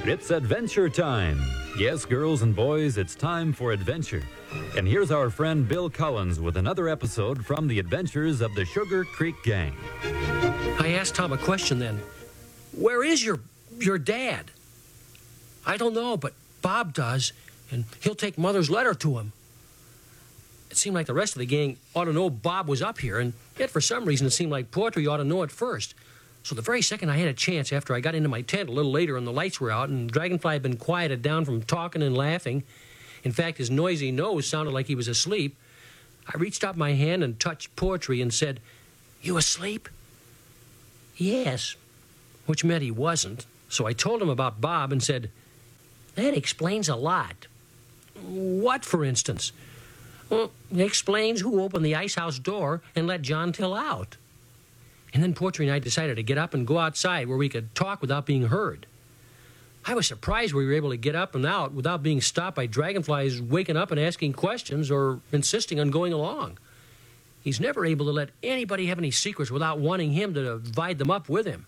It's adventure time. Yes, girls and boys, it's time for adventure. And here's our friend Bill Collins with another episode from the adventures of the Sugar Creek Gang. I asked Tom a question then. Where is your dad? I don't know, but Bob does, and he'll take Mother's letter to him. It seemed like the rest of the gang ought to know Bob was up here, and yet for some reason it seemed like Poetry ought to know it first. So the very second I had a chance, after I got into my tent a little later and the lights were out and Dragonfly had been quieted down from talking and laughing, in fact his noisy nose sounded like he was asleep, I reached out my hand and touched Poetry and said, "You asleep?" "Yes," which meant he wasn't. So I told him about Bob and said, "That explains a lot." "What, for instance?" "Well, it explains who opened the ice house door and let John Till out." And then Poetry and I decided to get up and go outside where we could talk without being heard. I was surprised we were able to get up and out without being stopped by Dragonflies waking up and asking questions or insisting on going along. He's never able to let anybody have any secrets without wanting him to divide them up with him.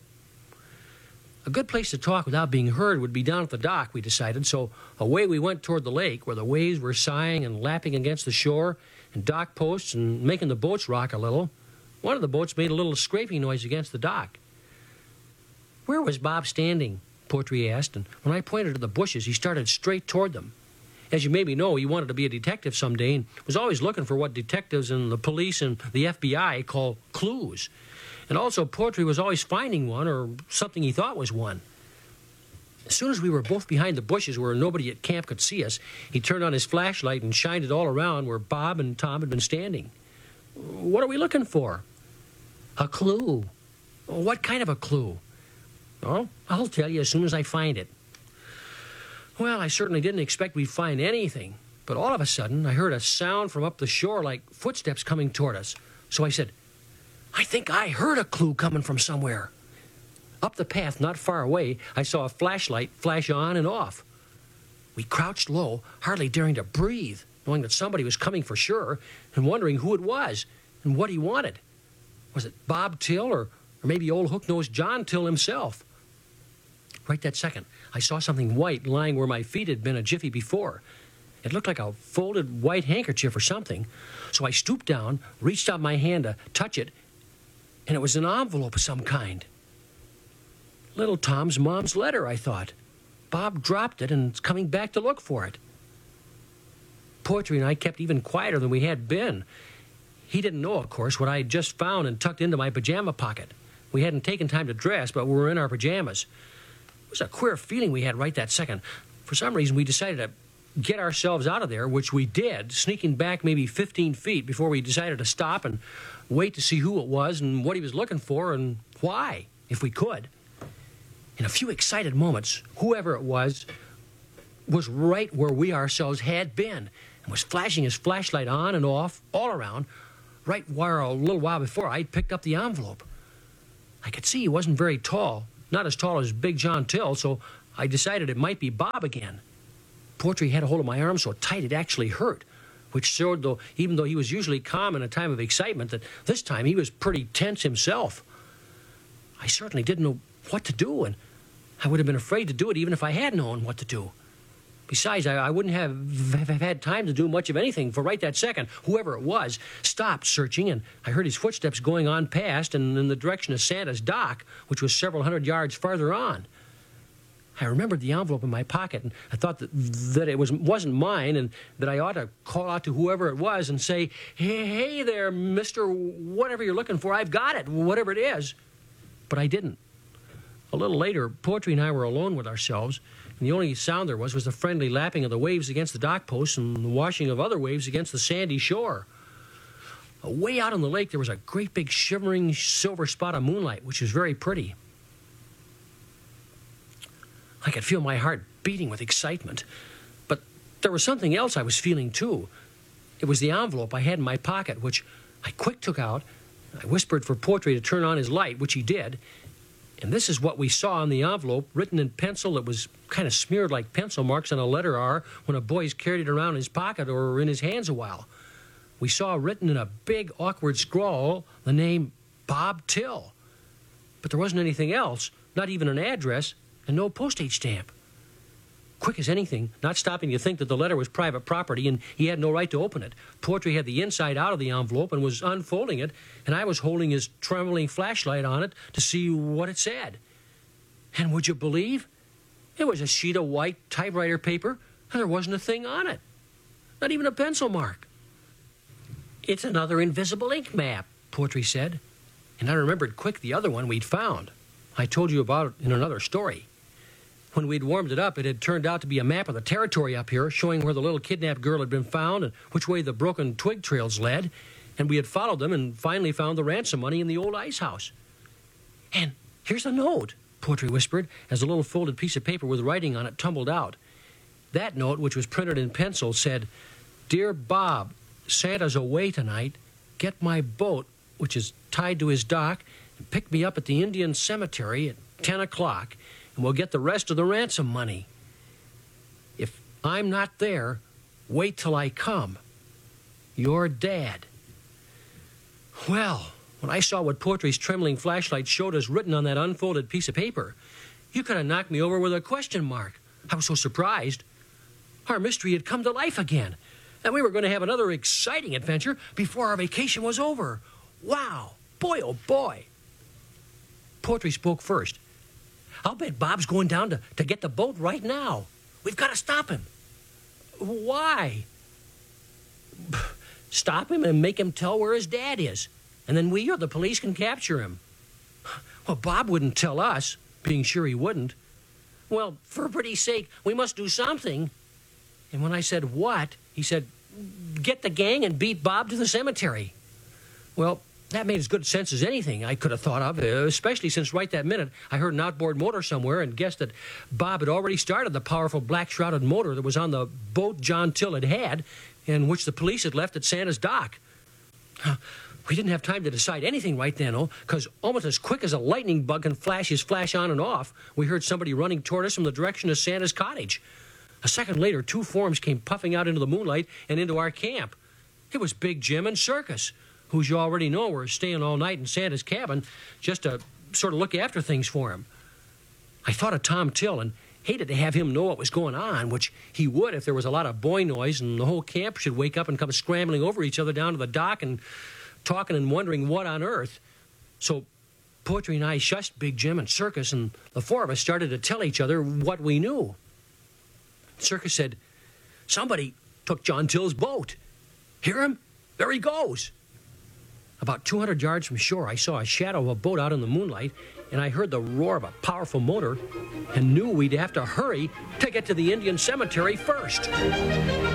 A good place to talk without being heard would be down at the dock, we decided, so away we went toward the lake where the waves were sighing and lapping against the shore and dock posts and making the boats rock a little. One of the boats made a little scraping noise against the dock. "Where was Bob standing?" Poetry asked, and when I pointed to the bushes, he started straight toward them. As you maybe know, he wanted to be a detective someday and was always looking for what detectives and the police and the FBI call clues. And also, Poetry was always finding one or something he thought was one. As soon as we were both behind the bushes where nobody at camp could see us, he turned on his flashlight and shined it all around where Bob and Tom had been standing. "What are we looking for?" "A clue." "What kind of a clue?" "Oh, I'll tell you as soon as I find it." Well, I certainly didn't expect we'd find anything, but all of a sudden I heard a sound from up the shore like footsteps coming toward us. So I said, "I think I heard a clue coming from somewhere." Up the path, not far away, I saw a flashlight flash on and off. We crouched low, hardly daring to breathe, knowing that somebody was coming for sure, and wondering who it was and what he wanted. Was it Bob Till or maybe old hook-nosed John Till himself? Right that second, I saw something white lying where my feet had been a jiffy before. It looked like a folded white handkerchief or something. So I stooped down, reached out my hand to touch it, and it was an envelope of some kind. Little Tom's mom's letter, I thought. Bob dropped it and is coming back to look for it. Poetry and I kept even quieter than we had been. He didn't know, of course, what I had just found and tucked into my pajama pocket. We hadn't taken time to dress, but we were in our pajamas. It was a queer feeling we had right that second. For some reason, we decided to get ourselves out of there, which we did, sneaking back maybe 15 feet before we decided to stop and wait to see who it was and what he was looking for and why, if we could. In a few excited moments, whoever it was right where we ourselves had been and was flashing his flashlight on and off all around, right where a little while before I'd picked up the envelope. I could see he wasn't very tall, not as tall as Big John Till, so I decided it might be Bob again. Poetry had a hold of my arm so tight it actually hurt, which showed, even though he was usually calm in a time of excitement, that this time he was pretty tense himself. I certainly didn't know what to do, and I would have been afraid to do it even if I had known what to do. Besides, I wouldn't have had time to do much of anything, for right that second, whoever it was stopped searching, and I heard his footsteps going on past and in the direction of Santa's dock, which was several hundred yards farther on. I remembered the envelope in my pocket, and I thought that it wasn't mine, and that I ought to call out to whoever it was and say, hey there, Mr. Whatever you're looking for, I've got it, whatever it is. But I didn't. A little later, Poetry and I were alone with ourselves, and the only sound there was the friendly lapping of the waves against the dock posts and the washing of other waves against the sandy shore. Way out on the lake, there was a great big shimmering silver spot of moonlight, which was very pretty. I could feel my heart beating with excitement, but there was something else I was feeling too. It was the envelope I had in my pocket, which I quick took out. I whispered for Poetry to turn on his light, which he did. And this is what we saw on the envelope, written in pencil that was kind of smeared like pencil marks on a letter R when a boy's carried it around in his pocket or in his hands a while. We saw written in a big, awkward scrawl the name Bob Till. But there wasn't anything else, not even an address, and no postage stamp. quick as anything, not stopping to think that the letter was private property and he had no right to open it. Portry had the inside out of the envelope and was unfolding it, and I was holding his trembling flashlight on it to see what it said. And would you believe? It was a sheet of white typewriter paper, and there wasn't a thing on it. Not even a pencil mark. "It's another invisible ink map," Portry said. And I remembered quick the other one we'd found. I told you about it in another story. When we'd warmed it up, it had turned out to be a map of the territory up here, showing where the little kidnapped girl had been found and which way the broken twig trails led. And we had followed them and finally found the ransom money in the old ice house. "And here's a note," Portry whispered, as a little folded piece of paper with writing on it tumbled out. That note, which was printed in pencil, said, "Dear Bob, Santa's away tonight. Get my boat, which is tied to his dock, and pick me up at the Indian Cemetery at 10 o'clock, and we'll get the rest of the ransom money. If I'm not there, wait till I come. Your Dad." Well, when I saw what Portry's trembling flashlight showed us written on that unfolded piece of paper, you could have knocked me over with a question mark. I was so surprised. Our mystery had come to life again, and we were going to have another exciting adventure before our vacation was over. Wow! Boy, oh boy! Portry spoke first. "I'll bet Bob's going down to get the boat right now. We've got to stop him." "Why?" "Stop him and make him tell where his dad is, and then we or the police can capture him." "Well, Bob wouldn't tell us, being sure he wouldn't." "Well, for pity's sake, we must do something." And when I said, "What?" he said, "Get the gang and beat Bob to the cemetery." Well, that made as good sense as anything I could have thought of, especially since right that minute I heard an outboard motor somewhere and guessed that Bob had already started the powerful black-shrouded motor that was on the boat John Till had and which the police had left at Santa's dock. We didn't have time to decide anything right then, because almost as quick as a lightning bug can flash his flash on and off, we heard somebody running toward us from the direction of Santa's cottage. A second later, two forms came puffing out into the moonlight and into our camp. It was Big Jim and Circus, who you already know were staying all night in Santa's cabin just to sort of look after things for him. I thought of Tom Till and hated to have him know what was going on, which he would if there was a lot of boy noise and the whole camp should wake up and come scrambling over each other down to the dock and talking and wondering what on earth. So Portry and I shushed Big Jim and Circus, and the four of us started to tell each other what we knew. Circus said, "Somebody took John Till's boat. Hear him? There he goes." About 200 yards from shore, I saw a shadow of a boat out in the moonlight, and I heard the roar of a powerful motor and knew we'd have to hurry to get to the Indian Cemetery first.